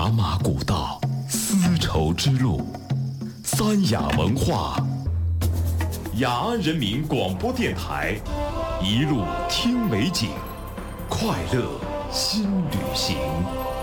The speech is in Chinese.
茶马古道，丝绸之路，三雅文化，雅安人民广播电台，一路听美景，快乐新旅行。